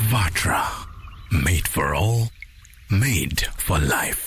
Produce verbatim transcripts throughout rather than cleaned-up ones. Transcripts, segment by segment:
Vatra. Made for all, made for life.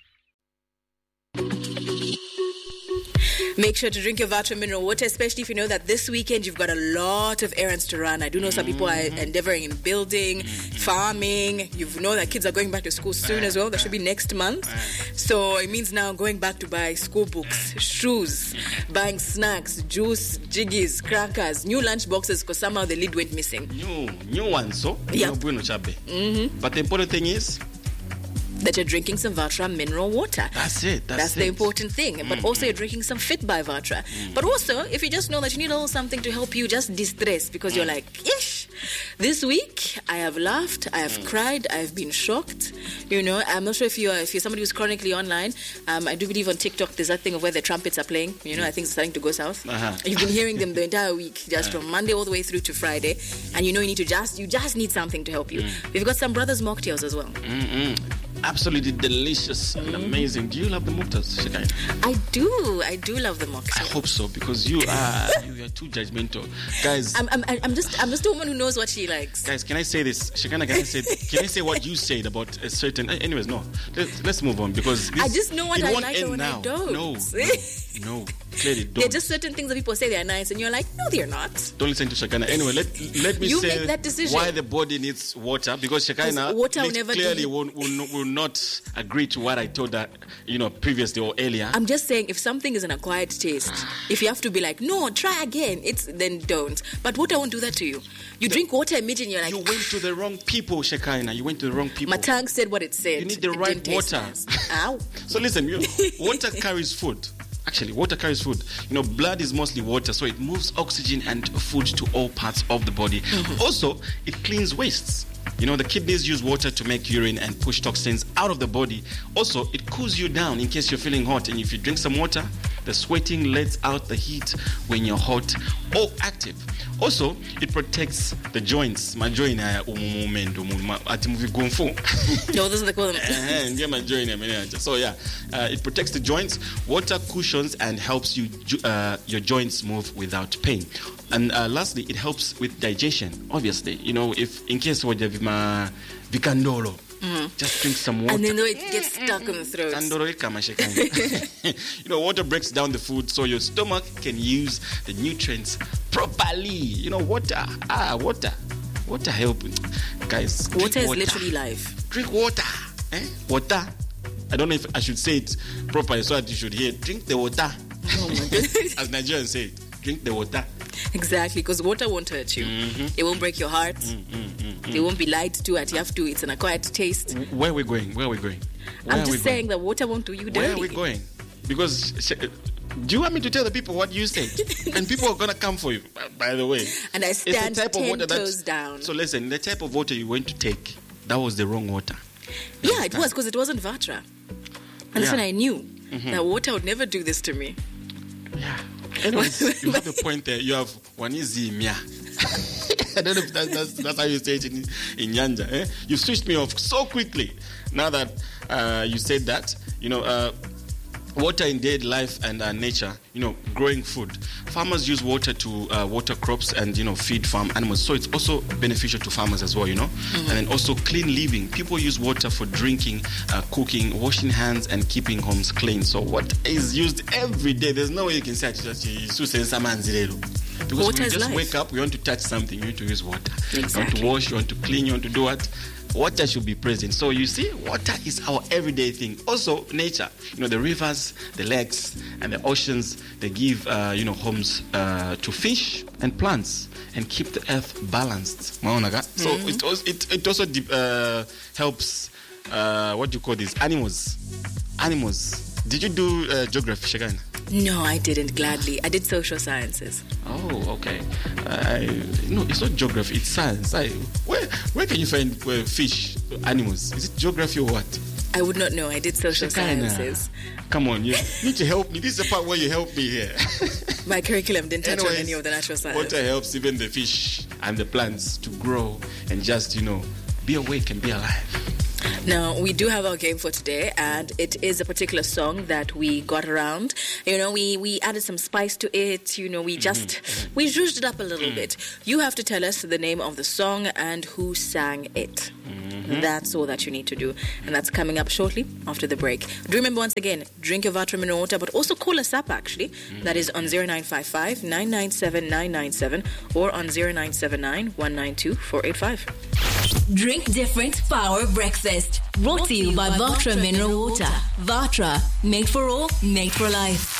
Make sure to drink your Vatra mineral water, especially if you know that this weekend you've got a lot of errands to run. I do know some people are endeavoring in building, farming. You know that kids are going back to school soon as well. That should be next month. So it means now going back to buy school books, shoes, buying snacks, juice, jiggies, crackers, new lunch boxes because somehow the lid went missing. New, new one, so? Yep. Mm-hmm. But the important thing is that you're drinking some Vatra mineral water. That's it. That's, that's it. the important thing. But Mm-hmm. also you're drinking some Fit by Vatra. Mm-hmm. But also, if you just know that you need a little something to help you just distress because mm-hmm. you're like, ish, this week I have laughed, I have mm-hmm. cried, I have been shocked. You know, I'm not sure if you're if you're somebody who's chronically online. Um, I do believe on TikTok there's that thing of where the trumpets are playing. You know, I think it's starting to go south. Uh-huh. You've been hearing them the entire week, just from Monday all the way through to Friday, and you know you need to just you just need something to help you. Mm-hmm. We've got some Brothers mocktails as well. Mm-hmm. Absolutely delicious and mm-hmm. amazing. Do you love the mocktails, Shekinah? I do. I do love the mocktails. I hope so because you are you are too judgmental, guys. I'm I'm I'm just I'm just a woman who knows what she likes. Guys, can I say this, Shekinah? Can I say can I say what you said about a certain? Anyways, no. Let's, let's move on because this, I just know what it I won't like end and what now. I don't. No, no, no. Clearly, don't. There are just certain things that people say they're nice, and you're like, no, they're not. Don't listen to Shekinah. Anyway, let let me you say make that decision. Why the body needs water because Shekinah water will never clearly do. will, will, will not agree to what I told her, you know, previously or earlier. I'm just saying, if something is an acquired taste, if you have to be like, no, try again, it's then don't. But water won't do that to you. You the, drink water immediately, you're like, you went to the wrong people, Shekinah. You went to the wrong people. My tongue said what it said. You need the it right water. Ow. So listen, you know, water carries food. Actually, water carries food. You know, blood is mostly water, so it moves oxygen and food to all parts of the body. Mm-hmm. Also, it cleans wastes. You know, the kidneys use water to make urine and push toxins out of the body. Also, it cools you down in case you're feeling hot. And if you drink some water, the sweating lets out the heat when you're hot or active. Also, it protects the joints. My joint, at movie Kung Fu. No, those are the cool. So yeah, uh, it protects the joints. Water cushions and helps you uh, your joints move without pain. And uh, lastly, it helps with digestion. Obviously, you know, if in case what you have vikandolo. Mm. Just drink some water. And then it gets stuck in the throat. You know, water breaks down the food so your stomach can use the nutrients properly. You know, water. Ah, water. Water help. Guys, water is water. literally life. Drink water. Eh? Water. I don't know if I should say it properly so that you should hear. Drink the water. Oh my goodness. As Nigerians say, drink the water. Exactly, because water won't hurt you. Mm-hmm. It won't break your heart. Mm-hmm, mm-hmm. It won't be lied to at you have to. It's an acquired taste. Where are we going? Where are we going? Where I'm just saying that water won't do you dirty. Where are we going? Because do you want me to tell the people what you said? And people are going to come for you, by the way. And I stand ten toes down. So listen, the type of water you went to take, that was the wrong water. You yeah, understand? It was because it wasn't Vatra. And yeah. That's when I knew mm-hmm. that water would never do this to me. Yeah. Anyways, you have a point there. You have Wanizimia. I don't know if that's, that's, that's how you say it in, in Nyanja. Eh? You switched me off so quickly. Now that uh, you said that, you know, uh, water in dead life and uh, nature, you know, growing food. Farmers use water to uh, water crops and, you know, feed farm animals. So it's also beneficial to farmers as well, you know. Mm-hmm. And then also clean living. People use water for drinking, uh, cooking, washing hands, and keeping homes clean. So what is used every day? There's no way you can say because water when you just life. wake up, you want to touch something, you need to use water. Exactly. You want to wash, you want to clean, you want to do what? Water should be present. So you see, water is our everyday thing. Also, nature. You know, the rivers, the lakes, and the oceans, they give, uh, you know, homes uh, to fish and plants and keep the earth balanced. Mm-hmm. So it also, it, it also uh, helps, uh, what do you call these? Animals. Animals. Did you do uh, geography, Shekinah? No, I didn't, gladly. I did social sciences. Oh, okay. I, no, it's not geography, it's science. I, where where can you find uh, fish, animals? Is it geography or what? I would not know. I did social Shekinah. Sciences. Come on, you need to help me. This is the part where you help me here. My curriculum didn't touch Anyways, on any of the natural science. Water helps even the fish and the plants to grow and just, you know, be awake and be alive. Now, we do have our game for today, and it is a particular song that we got around. You know, we, we added some spice to it. You know, we just, mm-hmm. we zhuzhed it up a little mm-hmm. bit. You have to tell us the name of the song and who sang it. Mm-hmm. That's all that you need to do. And that's coming up shortly after the break. Do remember, once again, drink your Vatra mineral water, but also call us up, actually. Mm-hmm. That is on zero nine five five, nine nine seven, nine nine seven or on zero nine seven nine, one nine two, four eight five. Drink different, power breakfast. Brought to you by Vatra Mineral Water. Vatra, made for all, made for life.